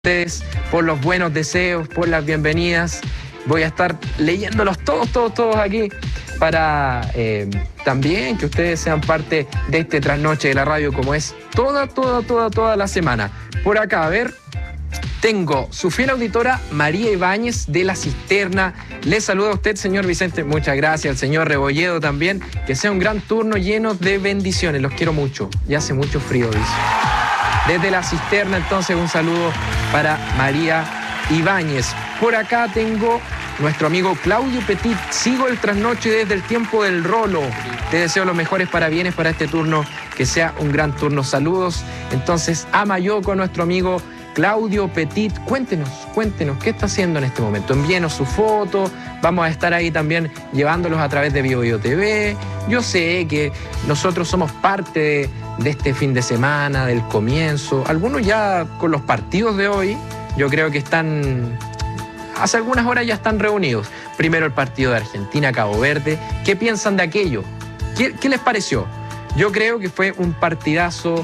Ustedes por los buenos deseos, por las bienvenidas. Voy a estar leyéndolos todos aquí para también que ustedes sean parte de este trasnoche de la radio como es toda la semana. Por acá, a ver, tengo su fiel auditora María Ibáñez de La Cisterna. Le saluda a usted, señor Vicente. Muchas gracias. Al señor Rebolledo también. Que sea un gran turno lleno de bendiciones. Los quiero mucho. Ya hace mucho frío, dice. Desde La Cisterna, entonces, un saludo para María Ibáñez. Por acá tengo nuestro amigo Claudio Petit. Sigo el trasnoche desde el tiempo del rolo. Te deseo los mejores parabienes para este turno. Que sea un gran turno. Saludos, entonces, a Mayoco, nuestro amigo Claudio Petit. Cuéntenos, ¿qué está haciendo en este momento? Envíenos su foto. Vamos a estar ahí también llevándolos a través de BioBio TV. Yo sé que nosotros somos parte de este fin de semana, del comienzo. Algunos ya con los partidos de hoy, yo creo que están, hace algunas horas ya están reunidos. Primero el partido de Argentina-Cabo Verde. ¿Qué piensan de aquello? ¿Qué les pareció? Yo creo que fue un partidazo.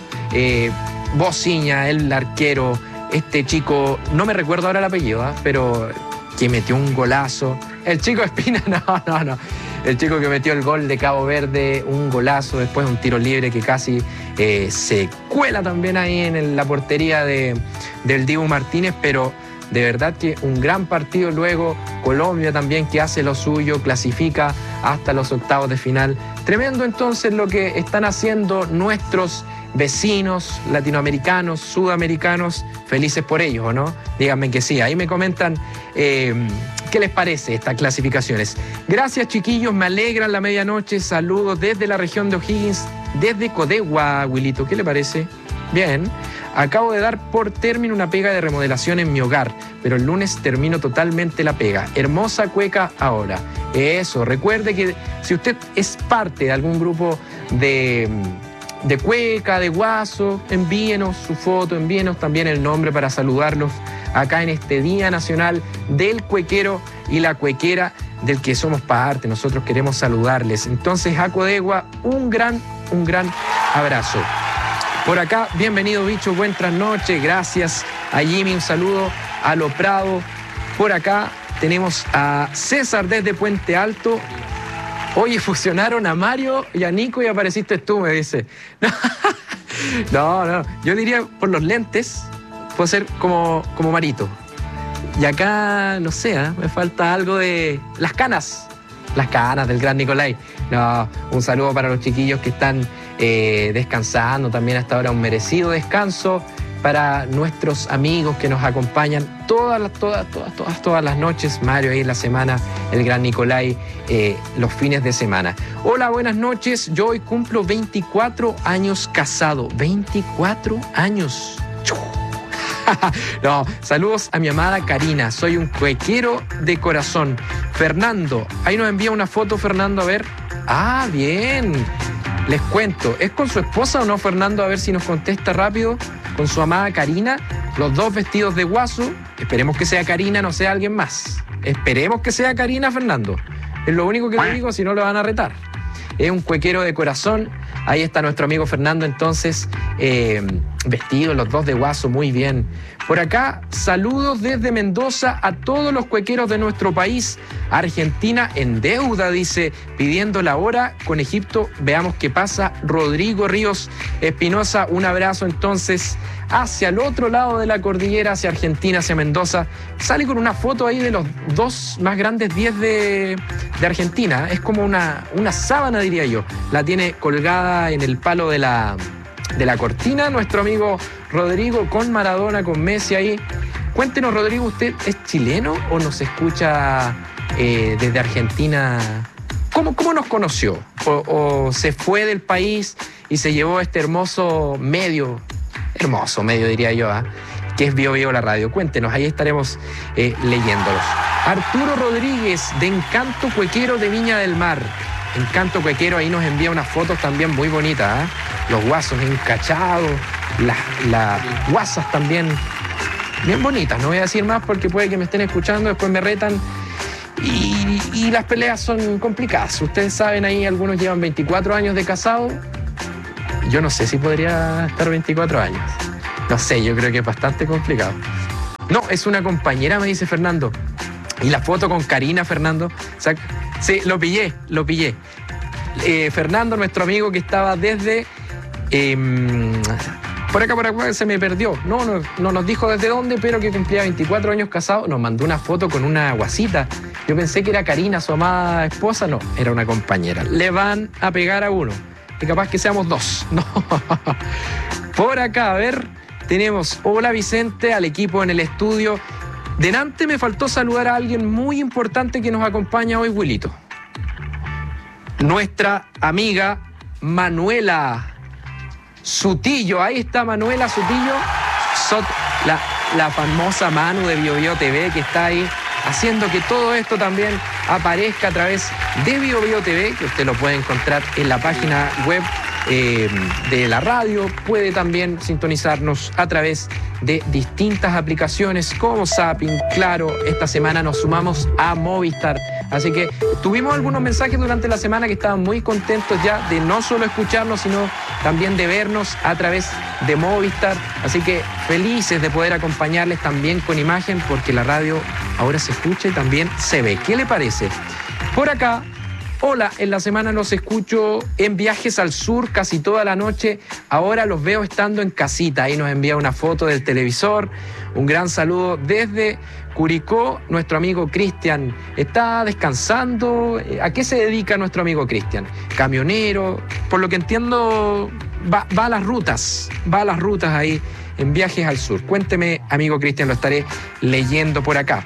Bociña, el arquero, este chico, no me recuerdo ahora el apellido, pero que metió un golazo. El chico Espina, no. El chico que metió el gol de Cabo Verde, un golazo, después un tiro libre que casi se cuela también ahí en la portería del Dibu Martínez, pero de verdad que un gran partido. Luego Colombia también, que hace lo suyo, clasifica hasta los octavos de final. Tremendo entonces lo que están haciendo nuestros vecinos latinoamericanos, sudamericanos, felices por ellos, ¿o no? Díganme que sí. Ahí me comentan qué les parece estas clasificaciones. Gracias, chiquillos, me alegran la medianoche. Saludos desde la región de O'Higgins, desde Codegua, Wilito. ¿Qué le parece? Bien. Acabo de dar por término una pega de remodelación en mi hogar, pero el lunes termino totalmente la pega. Hermosa cueca ahora. Eso, recuerde que si usted es parte de algún grupo de cueca, de guaso, envíenos su foto, envíenos también el nombre para saludarlos acá en este Día Nacional del Cuequero y la Cuequera, del que somos parte. Nosotros queremos saludarles. Entonces, a Codegua, un gran abrazo. Por acá, bienvenido, bicho, buen trasnoche. Gracias a Jimmy, un saludo a Lo Prado. Por acá tenemos a César desde Puente Alto. Oye, fusionaron a Mario y a Nico y apareciste tú, me dice. No. Yo diría por los lentes, puedo ser como Marito. Y acá, no sé, me falta algo de las canas del gran Nicolai. No, un saludo para los chiquillos que están descansando también hasta ahora, un merecido descanso. Para nuestros amigos que nos acompañan todas las noches, Mario ahí en la semana, el gran Nicolai los fines de semana. Hola, buenas noches. Yo hoy cumplo 24 años casado. 24 años. No, saludos a mi amada Karina. Soy un cuequero de corazón. Fernando, ahí nos envía una foto, Fernando, a ver. Ah, bien. Les cuento, ¿es con su esposa o no, Fernando? A ver si nos contesta rápido. Con su amada Karina, los dos vestidos de guaso. Esperemos que sea Karina, no sea alguien más. Esperemos que sea Karina, Fernando. Es lo único que te digo, si no lo van a retar. Es un cuequero de corazón. Ahí está nuestro amigo Fernando, entonces, vestidos los dos de guaso, muy bien. Por acá, saludos desde Mendoza a todos los cuequeros de nuestro país. Argentina en deuda, dice, pidiendo la hora con Egipto. Veamos qué pasa. Rodrigo Ríos Espinosa, un abrazo entonces hacia el otro lado de la cordillera, hacia Argentina, hacia Mendoza. Sale con una foto ahí de los dos más grandes 10 de Argentina. Es como una sábana, diría yo. La tiene colgada en el palo de la cortina nuestro amigo Rodrigo, con Maradona, con Messi ahí. Cuéntenos, Rodrigo, ¿usted es chileno o nos escucha desde Argentina? ¿Cómo nos conoció? ¿O se fue del país y se llevó este hermoso medio diría yo, que es BioBio la radio? Cuéntenos, ahí estaremos leyéndolos. Arturo Rodríguez, de Encanto Cuequero de Viña del Mar. Encanto Cuequero, ahí nos envía unas fotos también muy bonitas, los guasos encachados, las guasas también bien bonitas. No voy a decir más porque puede que me estén escuchando, después me retan. Y las peleas son complicadas. Ustedes saben, ahí algunos llevan 24 años de casado. Yo no sé si podría estar 24 años. No sé, yo creo que es bastante complicado. No, es una compañera, me dice Fernando. Y la foto con Karina, Fernando. O sea, sí, lo pillé. Fernando, nuestro amigo que estaba desde... por acá se me perdió. No nos dijo desde dónde, pero que cumplía 24 años casado. Nos mandó una foto con una guasita. Yo pensé que era Karina, su amada esposa. No, era una compañera. Le van a pegar a uno. Y capaz que seamos dos. No. Por acá, a ver, tenemos hola Vicente, al equipo en el estudio. Delante me faltó saludar a alguien muy importante que nos acompaña hoy, Wilito. Nuestra amiga Manuela Sutillo. Ahí está Manuela Sutillo, la famosa Manu de BioBio TV, que está ahí haciendo que todo esto también aparezca a través de BioBio TV, que usted lo puede encontrar en la página web de la radio. Puede también sintonizarnos a través de distintas aplicaciones como Zapping, Claro. Esta semana nos sumamos a Movistar. Así que tuvimos algunos mensajes durante la semana que estaban muy contentos ya de no solo escucharnos, sino también de vernos a través de Movistar. Así que felices de poder acompañarles también con imagen, porque la radio ahora se escucha y también se ve. ¿Qué le parece? Por acá, hola, en la semana los escucho en viajes al sur casi toda la noche. Ahora los veo estando en casita. Ahí nos envía una foto del televisor. Un gran saludo desde Curicó, nuestro amigo Cristian. ¿Está descansando? ¿A qué se dedica nuestro amigo Cristian? Camionero. Por lo que entiendo, va a las rutas. Va a las rutas ahí en viajes al sur. Cuénteme, amigo Cristian, lo estaré leyendo por acá.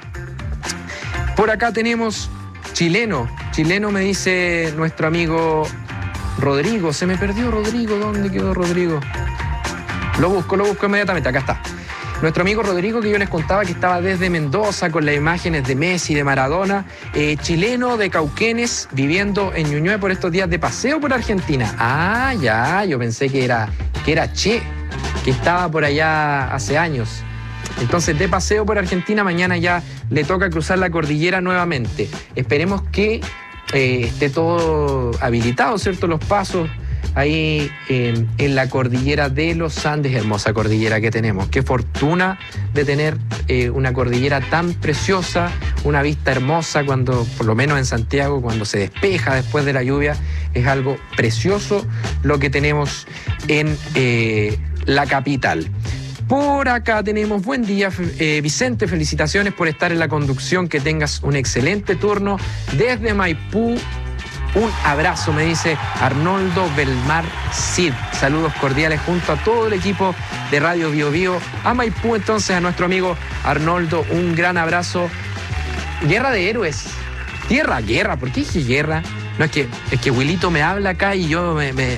Por acá tenemos... Chileno me dice nuestro amigo Rodrigo. Se me perdió Rodrigo. ¿Dónde quedó Rodrigo? Lo busco inmediatamente. Acá está. Nuestro amigo Rodrigo, que yo les contaba que estaba desde Mendoza con las imágenes de Messi, de Maradona. Chileno de Cauquenes, viviendo en Ñuñoa por estos días de paseo por Argentina. Ah, ya, yo pensé que era Che, que estaba por allá hace años. Entonces, de paseo por Argentina, mañana ya le toca cruzar la cordillera nuevamente. Esperemos que esté todo habilitado, ¿cierto? Los pasos ahí en la cordillera de los Andes, hermosa cordillera que tenemos. Qué fortuna de tener una cordillera tan preciosa, una vista hermosa cuando, por lo menos en Santiago, cuando se despeja después de la lluvia, es algo precioso lo que tenemos en la capital. Por acá tenemos buen día, Vicente, felicitaciones por estar en la conducción, que tengas un excelente turno desde Maipú. Un abrazo, me dice Arnoldo Belmar Cid. Saludos cordiales junto a todo el equipo de Radio BioBio. A Maipú, entonces, a nuestro amigo Arnoldo, un gran abrazo. Guerra de héroes. Guerra. ¿Por qué dije guerra? No, es que Wilito me habla acá y yo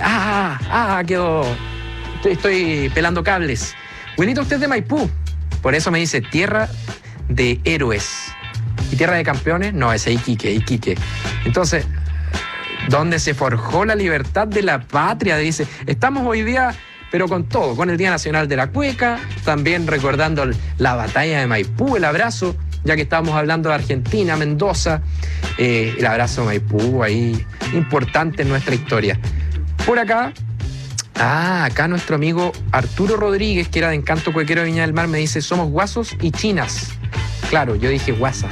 quedo... Estoy pelando cables. Wilito, usted es de Maipú, por eso me dice tierra de héroes. ¿Y tierra de campeones? No, ese es Iquique. Entonces, ¿dónde se forjó la libertad de la patria? Dice, estamos hoy día, pero con todo, con el Día Nacional de la Cueca, también recordando la batalla de Maipú, el abrazo, ya que estábamos hablando de Argentina, Mendoza, el abrazo de Maipú, ahí, importante en nuestra historia. Por acá... acá nuestro amigo Arturo Rodríguez, que era de Encanto Cuequero de Viña del Mar, me dice, somos guasos y chinas. Claro, yo dije guasas.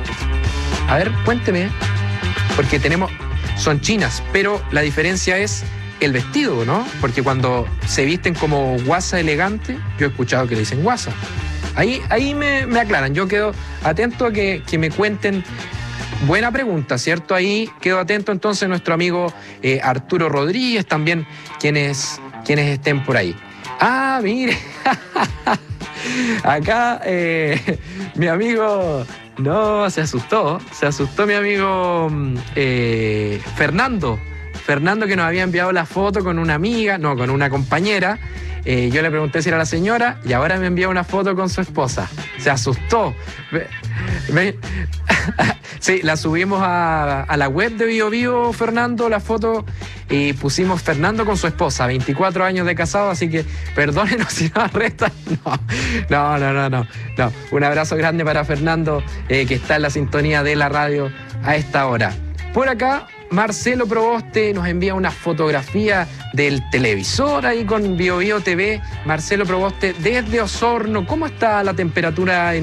A ver, cuénteme, porque son chinas, pero la diferencia es el vestido, ¿no? Porque cuando se visten como guasa elegante, yo he escuchado que le dicen guasa. Ahí me aclaran, yo quedo atento a que me cuenten. Buena pregunta, ¿cierto? Ahí quedo atento entonces nuestro amigo Arturo Rodríguez, también quienes estén por ahí. Ah, mire, acá mi amigo, no, se asustó mi amigo Fernando, que nos había enviado la foto con una amiga, no, con una compañera. Yo le pregunté si era la señora y ahora me envió una foto con su esposa. Se asustó. Sí, la subimos a la web de BioBio, Fernando, la foto, y pusimos Fernando con su esposa, 24 años de casado, así que perdónenos si nos arrestan. No. Un abrazo grande para Fernando, que está en la sintonía de la radio a esta hora. Por acá, Marcelo Proboste nos envía una fotografía del televisor ahí con BioBio TV. Marcelo Proboste desde Osorno. ¿Cómo está la temperatura en